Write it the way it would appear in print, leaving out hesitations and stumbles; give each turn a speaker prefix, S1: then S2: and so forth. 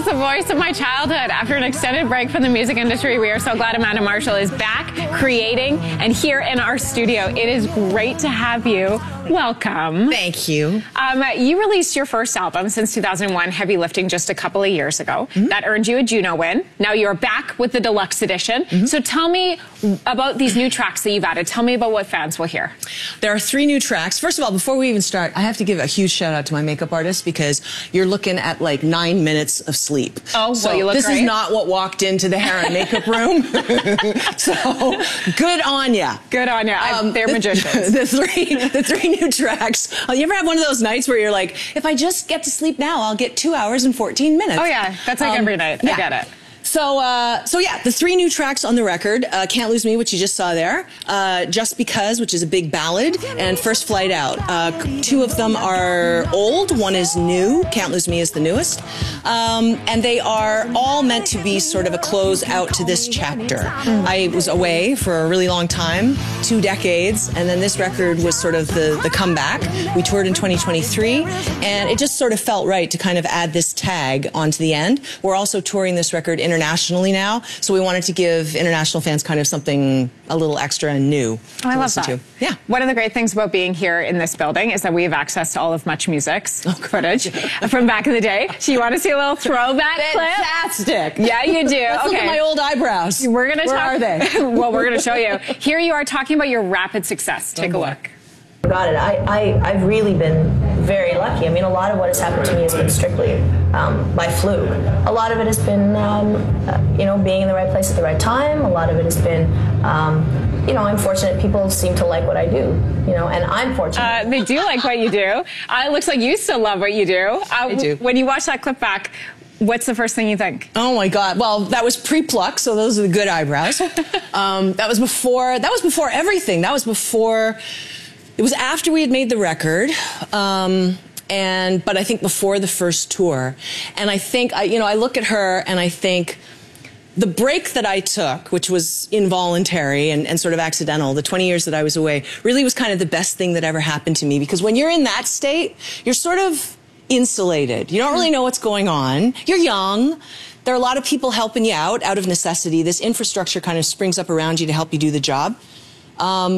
S1: is the voice of my childhood. After an extended break from the music industry, we are so glad Amanda Marshall is back creating and here in our studio. It is great to have you. Welcome.
S2: Thank you.
S1: You released your first album since 2001, Heavy Lifting, just a couple of years ago. That earned you a Juno win. Now you're back with the deluxe edition. So tell me about these new tracks that you've added. Tell me about what fans will hear.
S2: There are 3 new tracks. First of all, before we even start, I have to give a huge shout out to my makeup artist because you're looking at like 9 minutes of sleep.
S1: Oh,
S2: so
S1: well, you look
S2: this
S1: great.
S2: is not what walked into the hair and makeup room. So good on ya.
S1: Good on you. They're magicians.
S2: The three new tracks. You ever have one of those nights where you're like, if I just get to sleep now, I'll get 2 hours and 14 minutes.
S1: Oh yeah, that's like every night.
S2: Yeah.
S1: I get it.
S2: So yeah, the 3 new tracks on the record, Can't Lose Me, which you just saw there, Just Because, which is a big ballad, and First Flight Out. 2 of them are old, 1 is new, Can't Lose Me is the newest, and they are all meant to be sort of a close out to this chapter. I was away for a really long time, 2 decades, and then this record was sort of the comeback. We toured in 2023, and it just sort of felt right to kind of add this tag onto the end. We're also touring this record internationally now, so we wanted to give international fans kind of something a little extra and new.
S1: Oh, I love that.
S2: To. Yeah.
S1: One of the great things about being here in this building is that we have access to all of Much Music's footage from back in the day. So you want to see a little throwback clip?
S2: Fantastic.
S1: Yeah, you do.
S2: Let's look at my old eyebrows.
S1: We're gonna
S2: Where
S1: talk.
S2: are they?
S1: Well, we're going to show you. Here you are talking about your rapid success. Take a look.
S3: Got it. I've really been very lucky. I mean, a lot of what has happened to me has been strictly by fluke. A lot of it has been, you know, being in the right place at the right time. A lot of it has been, you know, I'm fortunate people seem to like what I do, you know, and I'm fortunate.
S1: They do like what you do. It looks like you still love what you do.
S2: I do.
S1: When you watch that clip back, what's the first thing you think?
S2: Oh my God! Well, that was pre-pluck, so those are the good eyebrows. That was before everything. That was before. It was after we had made the record, but I think before the first tour. And I think, you know, I look at her and I think the break that I took, which was involuntary and sort of accidental, the 20 years that I was away, really was kind of the best thing that ever happened to me. Because when you're in that state, you're sort of insulated. You don't really know what's going on. You're young. There are a lot of people helping you out of necessity. This infrastructure kind of springs up around you to help you do the job.